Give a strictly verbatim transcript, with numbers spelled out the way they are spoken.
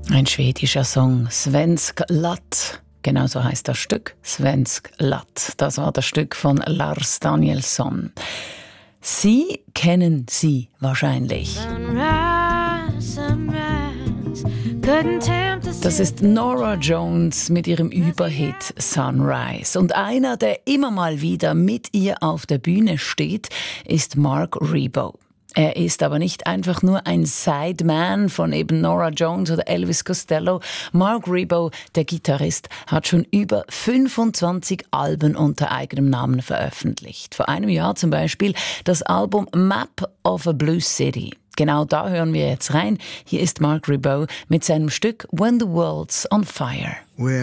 Ein schwedischer Song, Svensk Latt. Genau so heißt das Stück, Svensk Latt. Das war das Stück von Lars Danielsson. Sie kennen sie wahrscheinlich. Das ist Norah Jones mit ihrem Überhit Sunrise. Und einer, der immer mal wieder mit ihr auf der Bühne steht, ist Mark Ribot. Er ist aber nicht einfach nur ein Sideman von eben Norah Jones oder Elvis Costello. Mark Ribot, der Gitarrist, hat schon über fünfundzwanzig Alben unter eigenem Namen veröffentlicht. Vor einem Jahr zum Beispiel das Album Map of a Blue City. Genau da hören wir jetzt rein. Hier ist Mark Ribot mit seinem Stück When the World's on Fire.